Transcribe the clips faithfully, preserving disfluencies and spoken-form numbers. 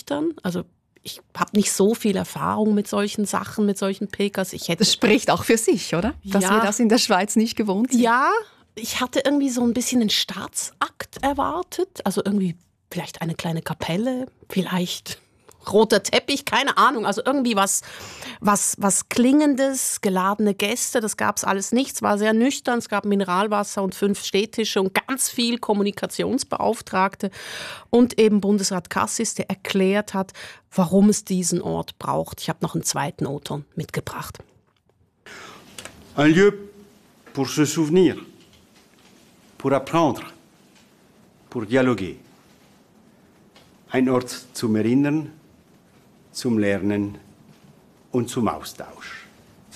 nüchtern. Also ich habe nicht so viel Erfahrung mit solchen Sachen, mit solchen Pilgers. Ich hätte das spricht auch für sich, oder? Dass ja, wir das in der Schweiz nicht gewohnt sind. Ja, ich hatte irgendwie so ein bisschen einen Staatsakt erwartet. Also irgendwie vielleicht eine kleine Kapelle, vielleicht roter Teppich, keine Ahnung. Also irgendwie was, was, was Klingendes, geladene Gäste, das gab es alles nicht. Es war sehr nüchtern, es gab Mineralwasser und fünf Stehtische und ganz viel Kommunikationsbeauftragte und eben Bundesrat Cassis, der erklärt hat, warum es diesen Ort braucht. Ich habe noch einen zweiten O-Ton mitgebracht. Un lieu pour se souvenir, pour apprendre, pour dialoguer. Ein Ort zum Erinnern, zum Lernen und zum Austausch.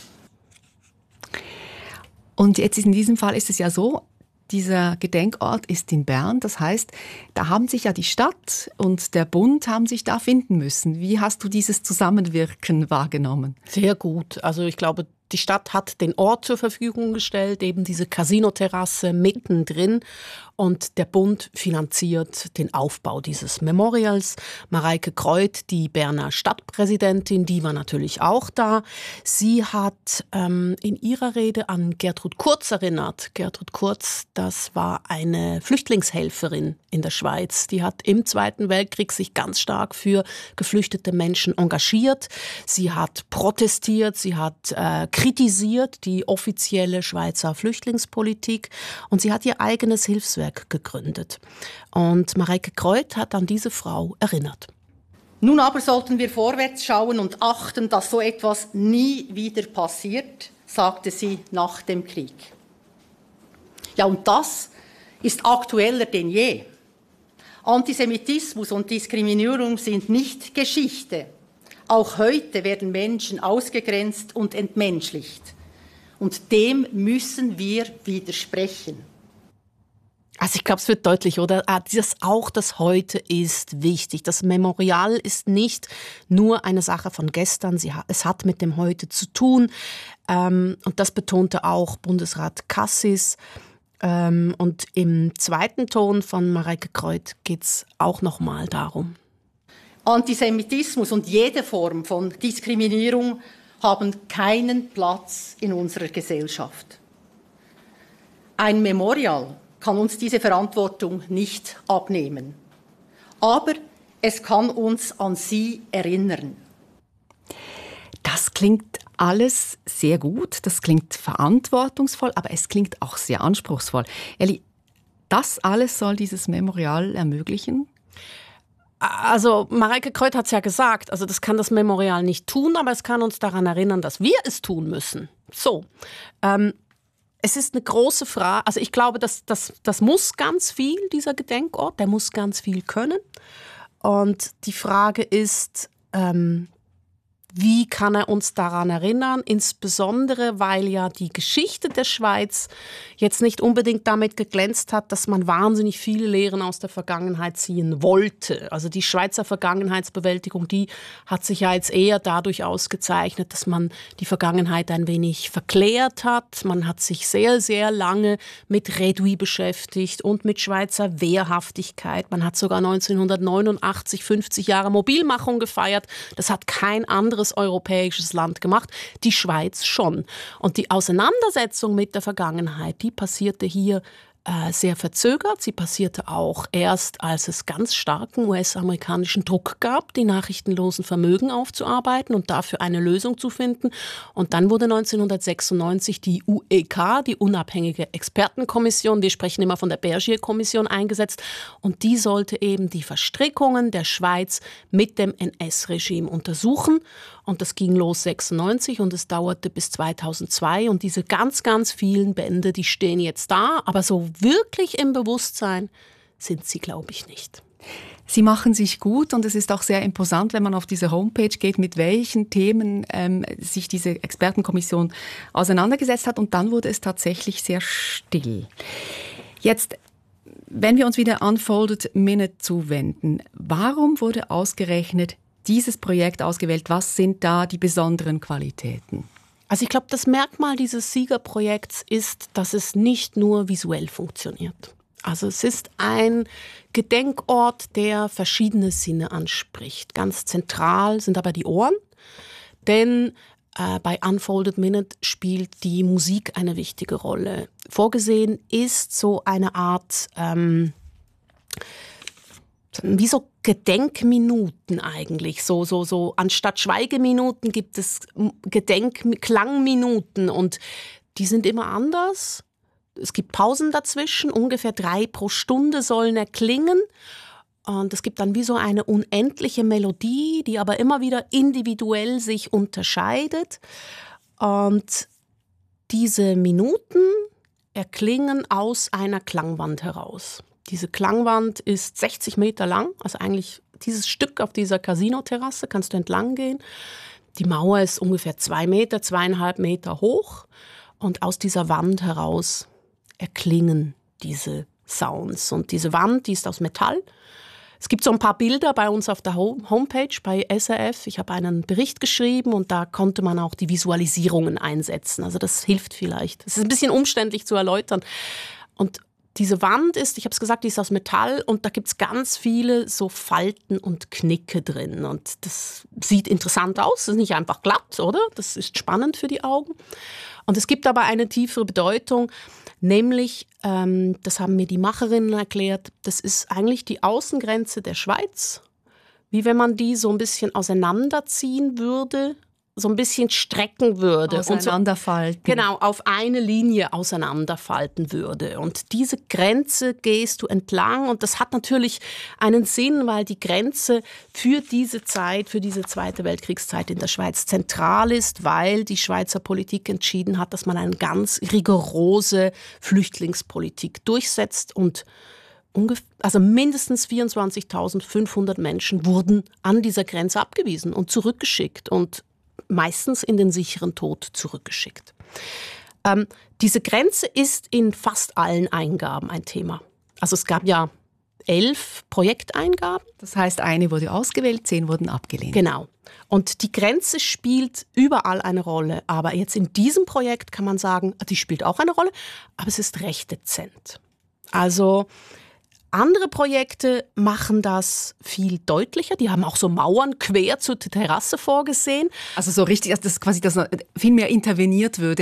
Und jetzt in diesem Fall ist es ja so, dieser Gedenkort ist in Bern. Das heißt, da haben sich ja die Stadt und der Bund haben sich da finden müssen. Wie hast du dieses Zusammenwirken wahrgenommen? Sehr gut. Also ich glaube, die Stadt hat den Ort zur Verfügung gestellt, eben diese Casino-Terrasse mittendrin. Und der Bund finanziert den Aufbau dieses Memorials. Mareike Kreuth, die Berner Stadtpräsidentin, die war natürlich auch da. Sie hat ähm, in ihrer Rede an Gertrud Kurz erinnert. Gertrud Kurz, das war eine Flüchtlingshelferin in der Schweiz. Die hat im Zweiten Weltkrieg sich ganz stark für geflüchtete Menschen engagiert. Sie hat protestiert, sie hat äh, kritisiert die offizielle Schweizer Flüchtlingspolitik und sie hat ihr eigenes Hilfswerk gegründet. Und Mareike Kreuth hat an diese Frau erinnert. Nun aber sollten wir vorwärts schauen und achten, dass so etwas nie wieder passiert, sagte sie nach dem Krieg. Ja, und das ist aktueller denn je. Antisemitismus und Diskriminierung sind nicht Geschichte. Auch heute werden Menschen ausgegrenzt und entmenschlicht. Und dem müssen wir widersprechen. Also ich glaube, es wird deutlich, oder? Ah, das auch das Heute ist wichtig. Das Memorial ist nicht nur eine Sache von gestern. Sie, es hat mit dem Heute zu tun. Ähm, und das betonte auch Bundesrat Cassis. Ähm, und im zweiten Ton von Mareike Kreuth geht es auch nochmal darum. Antisemitismus und jede Form von Diskriminierung haben keinen Platz in unserer Gesellschaft. Ein Memorial kann uns diese Verantwortung nicht abnehmen. Aber es kann uns an sie erinnern. Das klingt alles sehr gut, das klingt verantwortungsvoll, aber es klingt auch sehr anspruchsvoll. Eli, das alles soll dieses Memorial ermöglichen? Also Mareike Kreuth hat es ja gesagt, also das kann das Memorial nicht tun, aber es kann uns daran erinnern, dass wir es tun müssen. So, ähm, es ist eine große Frage, also ich glaube, das, das, das muss ganz viel, dieser Gedenkort, der muss ganz viel können. Und die Frage ist, ähm, wie kann er uns daran erinnern? Insbesondere, weil ja die Geschichte der Schweiz jetzt nicht unbedingt damit geglänzt hat, dass man wahnsinnig viele Lehren aus der Vergangenheit ziehen wollte. Also die Schweizer Vergangenheitsbewältigung, die hat sich ja jetzt eher dadurch ausgezeichnet, dass man die Vergangenheit ein wenig verklärt hat. Man hat sich sehr, sehr lange mit Redui beschäftigt und mit Schweizer Wehrhaftigkeit. Man hat sogar neunzehnhundertneunundachtzig fünfzig Jahre Mobilmachung gefeiert. Das hat kein anderes europäisches Land gemacht, die Schweiz schon. Und die Auseinandersetzung mit der Vergangenheit, die passierte hier äh, sehr verzögert. Sie passierte auch erst, als es ganz starken U S-amerikanischen Druck gab, die nachrichtenlosen Vermögen aufzuarbeiten und dafür eine Lösung zu finden. Und dann wurde neunzehnhundertsechsundneunzig die U E K, die unabhängige Expertenkommission, wir sprechen immer von der Bergier-Kommission, eingesetzt. Und die sollte eben die Verstrickungen der Schweiz mit dem N S-Regime untersuchen. Und das ging los sechsundneunzig und es dauerte bis zweitausendzwei. Und diese ganz, ganz vielen Bände, die stehen jetzt da. Aber so wirklich im Bewusstsein sind sie, glaube ich, nicht. Sie machen sich gut und es ist auch sehr imposant, wenn man auf diese Homepage geht, mit welchen Themen ähm, sich diese Expertenkommission auseinandergesetzt hat. Und dann wurde es tatsächlich sehr still. Jetzt, wenn wir uns wieder Unfolded Minute zuwenden, warum wurde ausgerechnet dieses Projekt ausgewählt? Was sind da die besonderen Qualitäten? Also ich glaube, das Merkmal dieses Siegerprojekts ist, dass es nicht nur visuell funktioniert. Also es ist ein Gedenkort, der verschiedene Sinne anspricht. Ganz zentral sind aber die Ohren, denn äh, bei Unfolded Minute spielt die Musik eine wichtige Rolle. Vorgesehen ist so eine Art, ähm, wie so Gedenkminuten eigentlich. So, so, so. Anstatt Schweigeminuten gibt es Gedenk- Klangminuten und die sind immer anders. Es gibt Pausen dazwischen, ungefähr drei pro Stunde sollen erklingen. Und es gibt dann wie so eine unendliche Melodie, die aber immer wieder individuell sich unterscheidet. Und diese Minuten erklingen aus einer Klangwand heraus. Diese Klangwand ist sechzig Meter lang, also eigentlich dieses Stück auf dieser Casino-Terrasse kannst du entlang gehen. Die Mauer ist ungefähr zwei Meter, zweieinhalb Meter hoch. Und aus dieser Wand heraus erklingen diese Sounds. Und diese Wand, die ist aus Metall. Es gibt so ein paar Bilder bei uns auf der Homepage bei S R F. Ich habe einen Bericht geschrieben und da konnte man auch die Visualisierungen einsetzen. Also das hilft vielleicht. Es ist ein bisschen umständlich zu erläutern. Und diese Wand ist, ich habe es gesagt, die ist aus Metall und da gibt es ganz viele so Falten und Knicke drin. Und das sieht interessant aus. Das ist nicht einfach glatt, oder? Das ist spannend für die Augen. Und es gibt aber eine tiefere Bedeutung, nämlich, ähm, das haben mir die Macherinnen erklärt, das ist eigentlich die Außengrenze der Schweiz, wie wenn man die so ein bisschen auseinanderziehen würde, so ein bisschen strecken würde. Auseinanderfalten. Und so, genau, auf eine Linie auseinanderfalten würde. Und diese Grenze gehst du entlang und das hat natürlich einen Sinn, weil die Grenze für diese Zeit, für diese Zweite Weltkriegszeit in der Schweiz zentral ist, weil die Schweizer Politik entschieden hat, dass man eine ganz rigorose Flüchtlingspolitik durchsetzt und ungefähr, also mindestens vierundzwanzigtausendfünfhundert Menschen wurden an dieser Grenze abgewiesen und zurückgeschickt und meistens in den sicheren Tod zurückgeschickt. Ähm, diese Grenze ist in fast allen Eingaben ein Thema. Also es gab ja elf Projekteingaben. Das heißt, eine wurde ausgewählt, zehn wurden abgelehnt. Genau. Und die Grenze spielt überall eine Rolle. Aber jetzt in diesem Projekt kann man sagen, die spielt auch eine Rolle, aber es ist recht dezent. Also andere Projekte machen das viel deutlicher. Die haben auch so Mauern quer zur Terrasse vorgesehen. Also so richtig, dass quasi das viel mehr interveniert würde.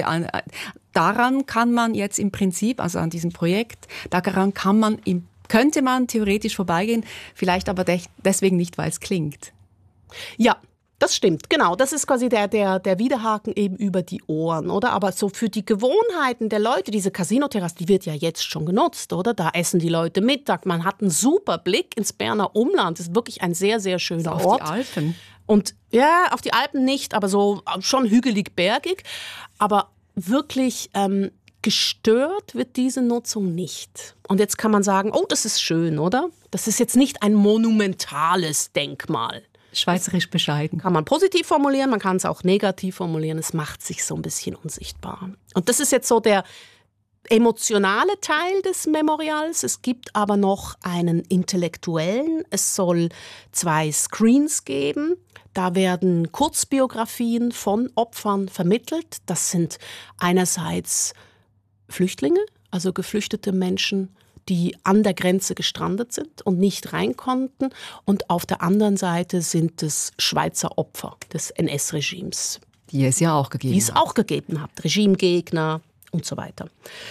Daran kann man jetzt im Prinzip, also an diesem Projekt, daran kann man, könnte man theoretisch vorbeigehen, vielleicht aber deswegen nicht, weil es klingt. Ja. Das stimmt, genau. Das ist quasi der, der, der Widerhaken eben über die Ohren, oder? Aber so für die Gewohnheiten der Leute, diese Casino-Terrasse, die wird ja jetzt schon genutzt, oder? Da essen die Leute Mittag. Man hat einen super Blick ins Berner Umland. Das ist wirklich ein sehr, sehr schöner also Ort. Auf die Alpen? Und ja, auf die Alpen nicht, aber so schon hügelig-bergig. Aber wirklich ähm, gestört wird diese Nutzung nicht. Und jetzt kann man sagen, oh, das ist schön, oder? Das ist jetzt nicht ein monumentales Denkmal. Schweizerisch bescheiden. Kann man positiv formulieren, man kann es auch negativ formulieren. Es macht sich so ein bisschen unsichtbar. Und das ist jetzt so der emotionale Teil des Memorials. Es gibt aber noch einen intellektuellen. Es soll zwei Screens geben. Da werden Kurzbiografien von Opfern vermittelt. Das sind einerseits Flüchtlinge, also geflüchtete Menschen, die an der Grenze gestrandet sind und nicht rein konnten. Und auf der anderen Seite sind es Schweizer Opfer des N S-Regimes. Die es ja auch gegeben hat. Die es auch gegeben hat. Regimegegner und so weiter.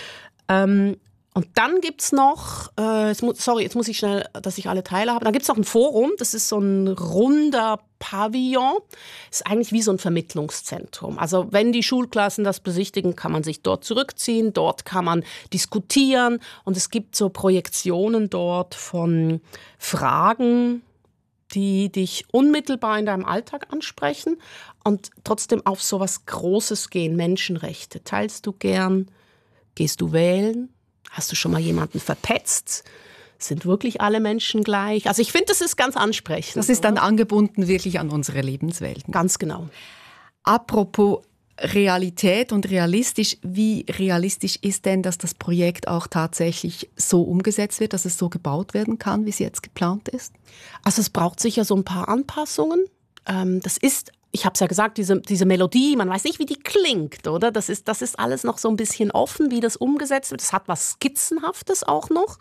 Ähm, und dann gibt es noch, äh, jetzt muss, sorry, jetzt muss ich schnell, dass ich alle Teile habe. Dann gibt es noch ein Forum, das ist so ein runder Pavillon. Das ist eigentlich wie so ein Vermittlungszentrum. Also wenn die Schulklassen das besichtigen, kann man sich dort zurückziehen. Dort kann man diskutieren. Und es gibt so Projektionen dort von Fragen, die dich unmittelbar in deinem Alltag ansprechen und trotzdem auf so was Großes gehen. Menschenrechte. Teilst du gern? Gehst du wählen? Hast du schon mal jemanden verpetzt? Sind wirklich alle Menschen gleich? Also ich finde, das ist ganz ansprechend. Das ist dann angebunden wirklich an unsere Lebenswelten. Ganz genau. Apropos Realität und realistisch, wie realistisch ist denn, dass das Projekt auch tatsächlich so umgesetzt wird, dass es so gebaut werden kann, wie es jetzt geplant ist? Also es braucht sicher so ein paar Anpassungen. Das ist ich habe es ja gesagt, diese, diese Melodie, man weiß nicht, wie die klingt, oder? Das ist, das ist alles noch so ein bisschen offen, wie das umgesetzt wird. Es hat was Skizzenhaftes auch noch.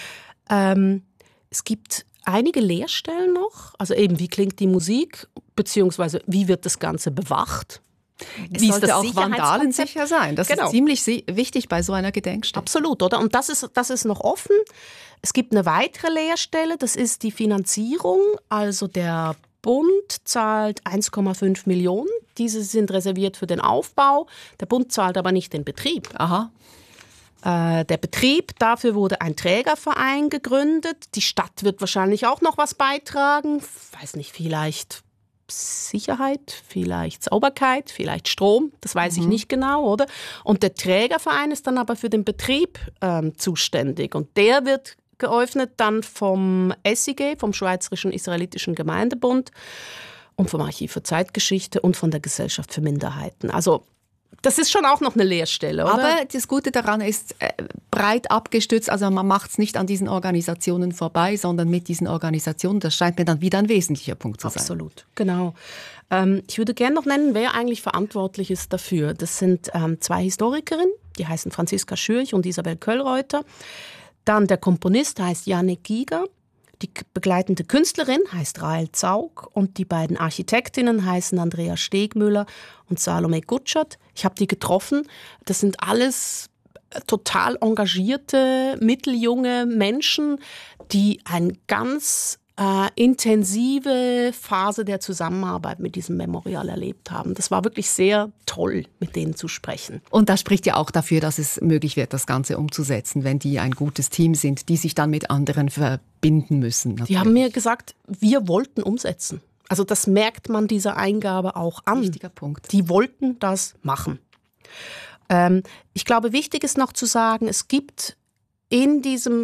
Ähm, es gibt einige Leerstellen noch, also eben, wie klingt die Musik, beziehungsweise wie wird das Ganze bewacht? Es sollte auch vandalensicher sein. Das genau. ist ziemlich wichtig bei so einer Gedenkstätte. Absolut, oder? Und das ist, das ist noch offen. Es gibt eine weitere Leerstelle, das ist die Finanzierung. Also der Bund zahlt eins Komma fünf Millionen. Diese sind reserviert für den Aufbau. Der Bund zahlt aber nicht den Betrieb. Aha. Äh, der Betrieb, dafür wurde ein Trägerverein gegründet. Die Stadt wird wahrscheinlich auch noch was beitragen. Weiß nicht, vielleicht Sicherheit, vielleicht Sauberkeit, vielleicht Strom, das weiß mhm. ich nicht genau, oder? Und der Trägerverein ist dann aber für den Betrieb ähm, zuständig und der wird geöffnet dann vom S I G, vom Schweizerischen Israelitischen Gemeindebund und vom Archiv für Zeitgeschichte und von der Gesellschaft für Minderheiten. Also das ist schon auch noch eine Leerstelle, oder? Aber das Gute daran ist äh, breit abgestützt, also man macht es nicht an diesen Organisationen vorbei, sondern mit diesen Organisationen. Das scheint mir dann wieder ein wesentlicher Punkt zu sein. Absolut, genau. Ähm, ich würde gerne noch nennen, wer eigentlich verantwortlich ist dafür. Das sind ähm, zwei Historikerinnen, die heißen Franziska Schürch und Isabel Köllreuter. Dann der Komponist heißt Yannick Giger. Die begleitende Künstlerin heißt Rahel Zaug und die beiden Architektinnen heißen Andrea Stegmüller und Salome Gutschert. Ich habe die getroffen. Das sind alles total engagierte, mitteljunge Menschen, die eine ganz äh, intensive Phase der Zusammenarbeit mit diesem Memorial erlebt haben. Das war wirklich sehr toll, mit denen zu sprechen. Und das spricht ja auch dafür, dass es möglich wird, das Ganze umzusetzen, wenn die ein gutes Team sind, die sich dann mit anderen verbinden müssen. Natürlich. Die haben mir gesagt, wir wollten umsetzen. Also das merkt man dieser Eingabe auch an. Wichtiger Punkt. Die wollten das machen. Ähm, ich glaube, wichtig ist noch zu sagen, es gibt in diesem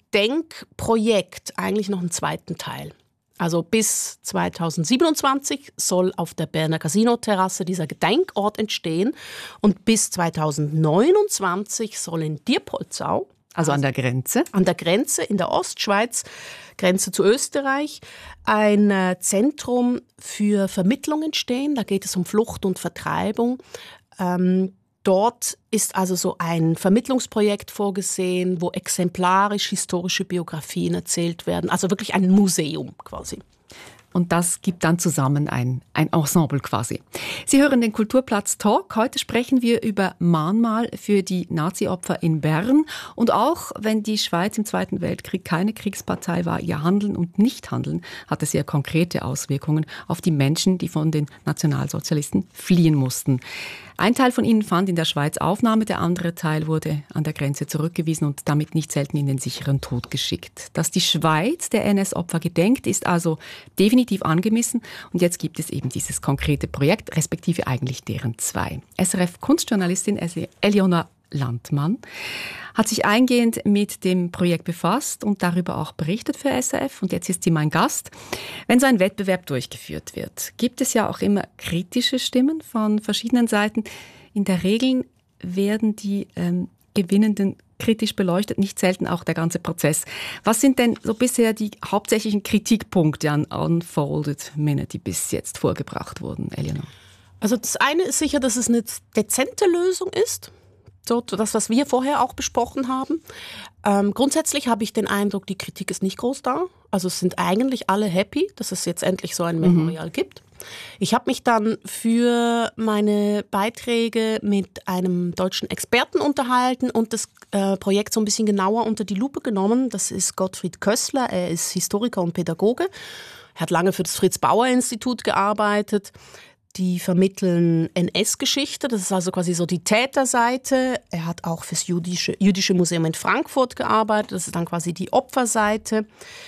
Gedenkprojekt eigentlich noch einen zweiten Teil. Also bis zweitausendsiebenundzwanzig soll auf der Berner Casino-Terrasse dieser Gedenkort entstehen und bis zweitausendneunundzwanzig soll in Diepoldsau, also an der Grenze, an der Grenze in der Ostschweiz, Grenze zu Österreich, ein äh, Zentrum für Vermittlung entstehen. Da geht es um Flucht und Vertreibung. Ähm, Dort ist also so ein Vermittlungsprojekt vorgesehen, wo exemplarisch historische Biografien erzählt werden. Also wirklich ein Museum quasi. Und das gibt dann zusammen ein, ein Ensemble quasi. Sie hören den Kulturplatz Talk. Heute sprechen wir über Mahnmal für die Nazi-Opfer in Bern. Und auch wenn die Schweiz im Zweiten Weltkrieg keine Kriegspartei war, ihr Handeln und Nichthandeln hatte sehr konkrete Auswirkungen auf die Menschen, die von den Nationalsozialisten fliehen mussten. Ein Teil von ihnen fand in der Schweiz Aufnahme, der andere Teil wurde an der Grenze zurückgewiesen und damit nicht selten in den sicheren Tod geschickt. Dass die Schweiz der N S-Opfer gedenkt, ist also definitiv angemessen und jetzt gibt es eben dieses konkrete Projekt, respektive eigentlich deren zwei. S R F-Kunstjournalistin Eleonora Landmann hat sich eingehend mit dem Projekt befasst und darüber auch berichtet für S R F. Und jetzt ist sie mein Gast. Wenn so ein Wettbewerb durchgeführt wird, gibt es ja auch immer kritische Stimmen von verschiedenen Seiten. In der Regel werden die ähm, Gewinnenden kritisch beleuchtet, nicht selten auch der ganze Prozess. Was sind denn so bisher die hauptsächlichen Kritikpunkte an Unfolded Minute, die bis jetzt vorgebracht wurden, Eleonora? Also das eine ist sicher, dass es eine dezente Lösung ist. So, das, was wir vorher auch besprochen haben. Ähm, grundsätzlich habe ich den Eindruck, die Kritik ist nicht groß da. Also es sind eigentlich alle happy, dass es jetzt endlich so ein Memorial mhm. gibt. Ich habe mich dann für meine Beiträge mit einem deutschen Experten unterhalten und das äh, Projekt so ein bisschen genauer unter die Lupe genommen. Das ist Gottfried Kössler, er ist Historiker und Pädagoge. Er hat lange für das Fritz-Bauer-Institut gearbeitet. Die vermitteln N S-Geschichte, das ist also quasi so die Täterseite. Er hat auch fürs Jüdische, Jüdische Museum in Frankfurt gearbeitet, das ist dann quasi die Opferseite.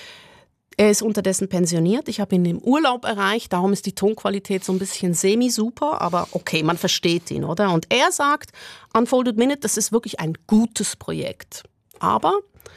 Er ist unterdessen pensioniert, ich habe ihn im Urlaub erreicht, darum ist die Tonqualität so ein bisschen semi-super, aber okay, man versteht ihn, oder? Und er sagt, Unfolded Minute, das ist wirklich ein gutes Projekt. Aber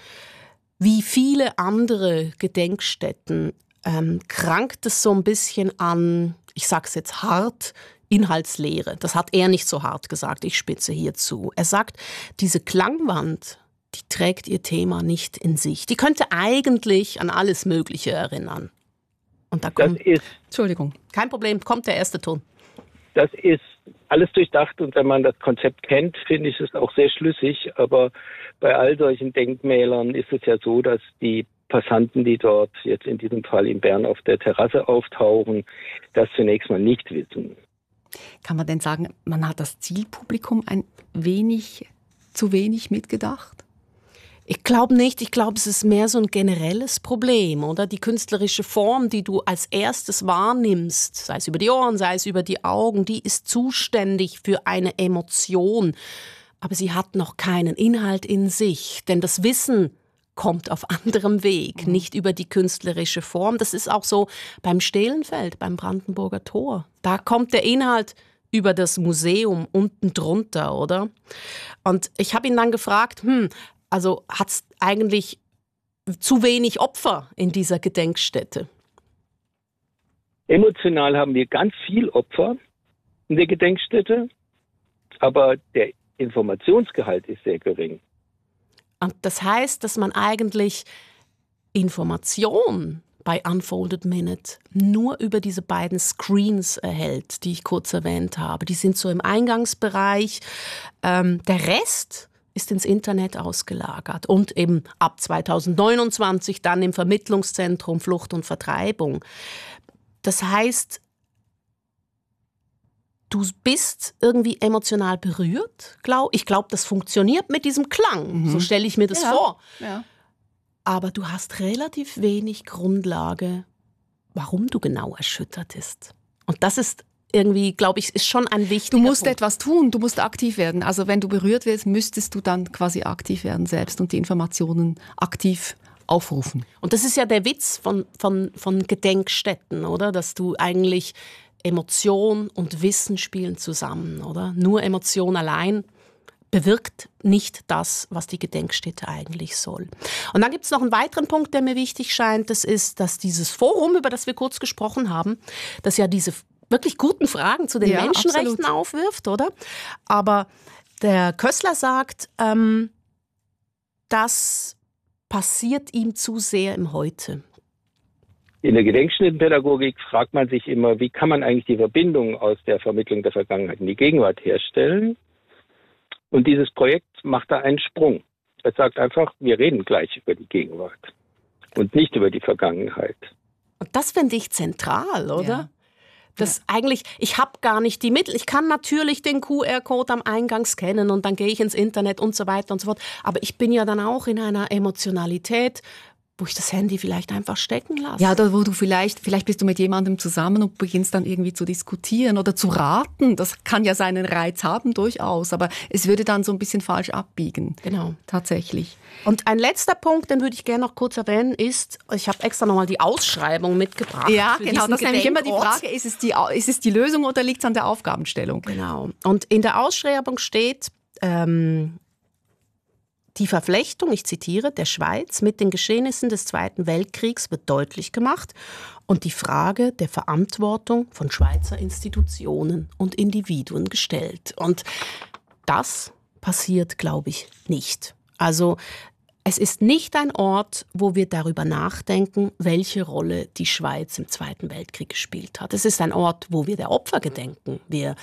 wie viele andere Gedenkstätten ähm, krankt es so ein bisschen an, ich sage es jetzt hart, Inhaltslehre. Das hat er nicht so hart gesagt, ich spitze hier zu. Er sagt, diese Klangwand, die trägt ihr Thema nicht in sich. Die könnte eigentlich an alles Mögliche erinnern. Und da kommt, das ist, Entschuldigung. kein Problem, kommt der erste Ton. Das ist alles durchdacht und wenn man das Konzept kennt, finde ich es auch sehr schlüssig. Aber bei all solchen Denkmälern ist es ja so, dass die Passanten, die dort jetzt in diesem Fall in Bern auf der Terrasse auftauchen, das zunächst mal nicht wissen. Kann man denn sagen, man hat das Zielpublikum ein wenig, zu wenig mitgedacht? Ich glaube nicht. Ich glaube, es ist mehr so ein generelles Problem, oder? Die künstlerische Form, die du als erstes wahrnimmst, sei es über die Ohren, sei es über die Augen, die ist zuständig für eine Emotion. Aber sie hat noch keinen Inhalt in sich. Denn das Wissen kommt auf anderem Weg, mhm. nicht über die künstlerische Form. Das ist auch so beim Stehlenfeld, beim Brandenburger Tor. Da kommt der Inhalt über das Museum unten drunter, oder? Und ich habe ihn dann gefragt, hm, also hat es eigentlich zu wenig Opfer in dieser Gedenkstätte? Emotional haben wir ganz viel Opfer in der Gedenkstätte, aber der Informationsgehalt ist sehr gering. Und das heißt, dass man eigentlich Information bei Unfolded Minute nur über diese beiden Screens erhält, die ich kurz erwähnt habe. Die sind so im Eingangsbereich. Ähm, der Rest ist ins Internet ausgelagert und eben ab zweitausendneunundzwanzig dann im Vermittlungszentrum Flucht und Vertreibung. Das heißt, du bist irgendwie emotional berührt, glaub. Ich glaube, das funktioniert mit diesem Klang. Mhm. So stelle ich mir das ja. vor. Ja. Aber du hast relativ wenig Grundlage, warum du genau erschüttert bist. Und das ist irgendwie, glaube ich, ist schon ein wichtiger Du musst Punkt. etwas tun, du musst aktiv werden. Also wenn du berührt wirst, müsstest du dann quasi aktiv werden selbst und die Informationen aktiv aufrufen. Und das ist ja der Witz von, von, von Gedenkstätten, oder? Dass du eigentlich Emotion und Wissen spielen zusammen, oder? Nur Emotion allein bewirkt nicht das, was die Gedenkstätte eigentlich soll. Und dann gibt es noch einen weiteren Punkt, der mir wichtig scheint. Das ist, dass dieses Forum, über das wir kurz gesprochen haben, das ja diese wirklich guten Fragen zu den ja, Menschenrechten absolut. aufwirft, oder? Aber der Kössler sagt, ähm, das passiert ihm zu sehr im Heute. In der Gedenkstättenpädagogik fragt man sich immer, wie kann man eigentlich die Verbindung aus der Vermittlung der Vergangenheit in die Gegenwart herstellen? Und dieses Projekt macht da einen Sprung. Es sagt einfach, wir reden gleich über die Gegenwart und nicht über die Vergangenheit. Und das finde ich zentral, oder? Ja. Das ja. eigentlich, ich habe gar nicht die Mittel. Ich kann natürlich den Q R-Code am Eingang scannen und dann gehe ich ins Internet und so weiter und so fort. Aber ich bin ja dann auch in einer Emotionalität, wo ich das Handy vielleicht einfach stecken lasse. Ja, oder wo du vielleicht, vielleicht bist du mit jemandem zusammen und beginnst dann irgendwie zu diskutieren oder zu raten. Das kann ja seinen Reiz haben, durchaus. Aber es würde dann so ein bisschen falsch abbiegen. Genau. Tatsächlich. Und ein letzter Punkt, den würde ich gerne noch kurz erwähnen, ist, ich habe extra nochmal die Ausschreibung mitgebracht. Ja, für genau. diesen Das ist nämlich immer die Gedenkort. Frage, ist es die, ist es die Lösung oder liegt es an der Aufgabenstellung? Genau. Und in der Ausschreibung steht, ähm, die Verflechtung, ich zitiere, der Schweiz mit den Geschehnissen des Zweiten Weltkriegs wird deutlich gemacht und die Frage der Verantwortung von Schweizer Institutionen und Individuen gestellt. Und das passiert, glaube ich, nicht. Also es ist nicht ein Ort, wo wir darüber nachdenken, welche Rolle die Schweiz im Zweiten Weltkrieg gespielt hat. Es ist ein Ort, wo wir der Opfer gedenken. Wir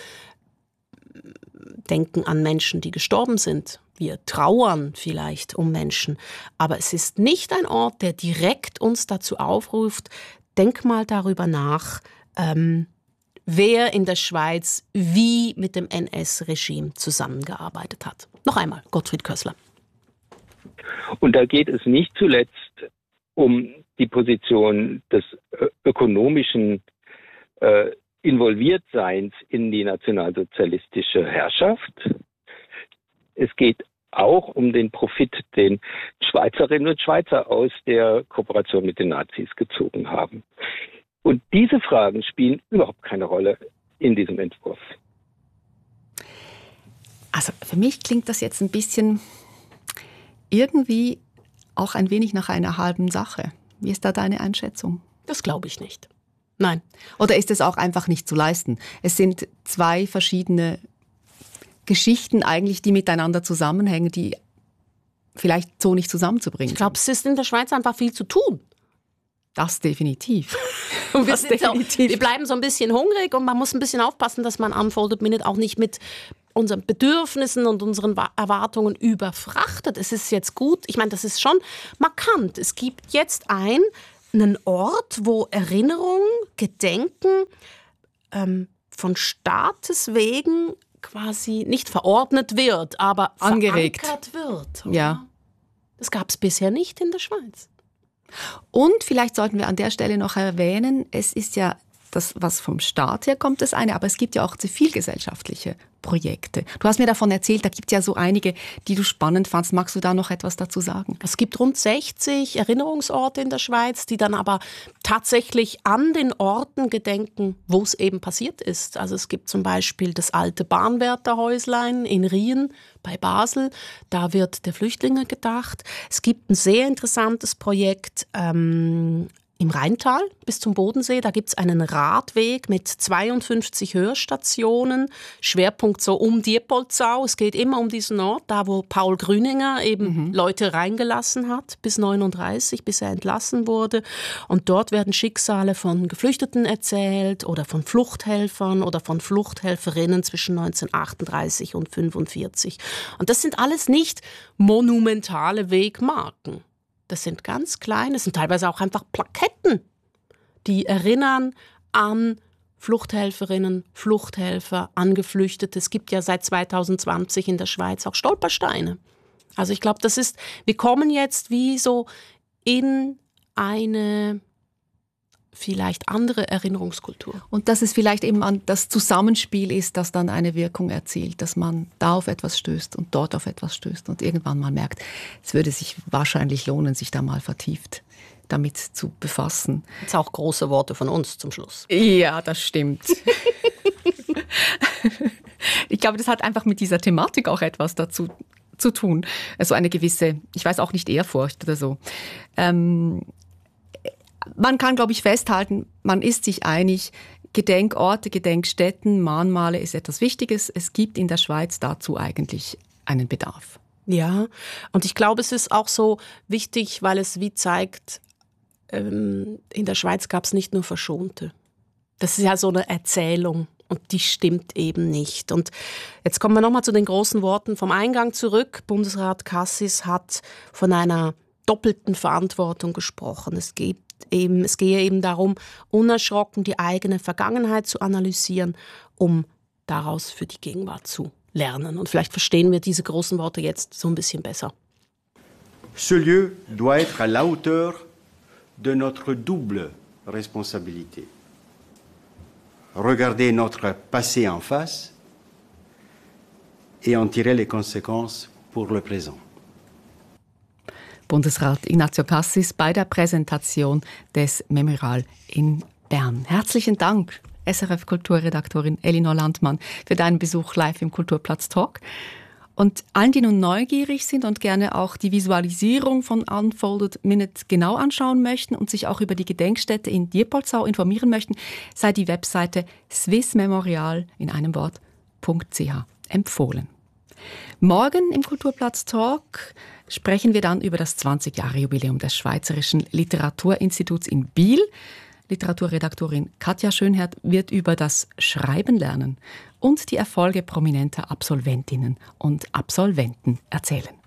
denken an Menschen, die gestorben sind. Wir trauern vielleicht um Menschen. Aber es ist nicht ein Ort, der direkt uns dazu aufruft, denk mal darüber nach, ähm, wer in der Schweiz wie mit dem N S-Regime zusammengearbeitet hat. Noch einmal, Gottfried Kössler. Und da geht es nicht zuletzt um die Position des ökonomischen äh, Involviertseins in die nationalsozialistische Herrschaft. Es geht auch um den Profit, den Schweizerinnen und Schweizer aus der Kooperation mit den Nazis gezogen haben. Und diese Fragen spielen überhaupt keine Rolle in diesem Entwurf. Also für mich klingt das jetzt ein bisschen irgendwie auch ein wenig nach einer halben Sache. Wie ist da deine Einschätzung? Das glaube ich nicht. Nein. Oder ist es auch einfach nicht zu leisten? Es sind zwei verschiedene Geschichten eigentlich, die miteinander zusammenhängen, die vielleicht so nicht zusammenzubringen Ich glaube, es ist in der Schweiz einfach viel zu tun. Das definitiv. wir, sind so, wir bleiben so ein bisschen hungrig und man muss ein bisschen aufpassen, dass man Unfolded Minute auch nicht mit unseren Bedürfnissen und unseren Erwartungen überfrachtet. Es ist jetzt gut, ich meine, das ist schon markant. Es gibt jetzt ein, einen Ort, wo Erinnerung, Gedenken ähm, von Staates wegen quasi nicht verordnet wird, aber angeregt verankert wird. Oder? Ja. Das gab es bisher nicht in der Schweiz. Und vielleicht sollten wir an der Stelle noch erwähnen, es ist ja das, was vom Staat her kommt, das eine, aber es gibt ja auch zivilgesellschaftliche Projekte. Du hast mir davon erzählt, da gibt es ja so einige, die du spannend fandst. Magst du da noch etwas dazu sagen? Es gibt rund sechzig Erinnerungsorte in der Schweiz, die dann aber tatsächlich an den Orten gedenken, wo es eben passiert ist. Also es gibt zum Beispiel das alte Bahnwärterhäuslein in Rien bei Basel. Da wird der Flüchtlinge gedacht. Es gibt ein sehr interessantes Projekt ähm, im Rheintal bis zum Bodensee, da gibt es einen Radweg mit zweiundfünfzig Hörstationen, Schwerpunkt so um Diepoldsau. Es geht immer um diesen Ort, da wo Paul Grüninger eben mhm. Leute reingelassen hat, bis neununddreißig, bis er entlassen wurde. Und dort werden Schicksale von Geflüchteten erzählt oder von Fluchthelfern oder von Fluchthelferinnen zwischen neunzehnhundertachtunddreißig und fünfundvierzig. Und das sind alles nicht monumentale Wegmarken. Das sind ganz kleine, das sind teilweise auch einfach Plaketten, die erinnern an Fluchthelferinnen, Fluchthelfer, an Geflüchtete. Es gibt ja seit zweitausendzwanzig in der Schweiz auch Stolpersteine. Also ich glaube, das ist, wir kommen jetzt wie so in eine vielleicht andere Erinnerungskultur. Und dass es vielleicht eben an das Zusammenspiel ist, das dann eine Wirkung erzielt, dass man da auf etwas stößt und dort auf etwas stößt und irgendwann mal merkt, es würde sich wahrscheinlich lohnen, sich da mal vertieft damit zu befassen. Jetzt auch große Worte von uns zum Schluss. Ja, das stimmt. Ich glaube, das hat einfach mit dieser Thematik auch etwas dazu zu tun. Also eine gewisse, ich weiß auch nicht, Ehrfurcht oder so. Ähm, Man kann, glaube ich, festhalten, man ist sich einig, Gedenkorte, Gedenkstätten, Mahnmale ist etwas Wichtiges. Es gibt in der Schweiz dazu eigentlich einen Bedarf. Ja, und ich glaube, es ist auch so wichtig, weil es wie zeigt, ähm, in der Schweiz gab es nicht nur Verschonte. Das ist ja so eine Erzählung und die stimmt eben nicht. Und jetzt kommen wir nochmal zu den großen Worten vom Eingang zurück. Bundesrat Cassis hat von einer doppelten Verantwortung gesprochen. Es geht Eben, es gehe eben darum, unerschrocken die eigene Vergangenheit zu analysieren, um daraus für die Gegenwart zu lernen. Und vielleicht verstehen wir diese großen Worte jetzt so ein bisschen besser. Ce lieu doit être à la hauteur de notre double responsabilité. Regarder notre passé en face et en tirer les conséquences pour le présent. Bundesrat Ignazio Cassis bei der Präsentation des Memorial in Bern. Herzlichen Dank, S R F-Kulturredaktorin Elinor Landmann, für deinen Besuch live im Kulturplatz Talk. Und allen, die nun neugierig sind und gerne auch die Visualisierung von Unfolded Minute genau anschauen möchten und sich auch über die Gedenkstätte in Diepoldsau informieren möchten, sei die Webseite swissmemorial in einem Wort .ch empfohlen. Morgen im Kulturplatz Talk sprechen wir dann über das zwanzig-Jahre-Jubiläum des Schweizerischen Literaturinstituts in Biel. Literaturredaktorin Katja Schönherr wird über das Schreiben lernen und die Erfolge prominenter Absolventinnen und Absolventen erzählen.